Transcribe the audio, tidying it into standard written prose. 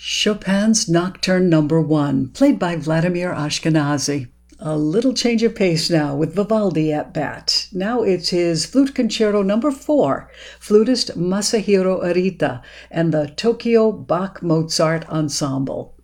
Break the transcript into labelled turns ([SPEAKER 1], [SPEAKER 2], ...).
[SPEAKER 1] Chopin's Nocturne Number 1, played by Vladimir Ashkenazy. A little change of pace now with Vivaldi at bat. Now it's his Flute Concerto Number 4, flutist Masahiro Arita and the Tokyo Bach Mozart Ensemble.